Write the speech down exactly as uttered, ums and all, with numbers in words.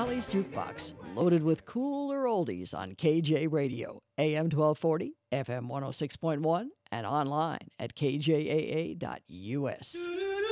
Valley's Jukebox, loaded with cooler oldies on K J Radio, A M twelve forty, F M one oh six point one, and online at k j a a dot u s.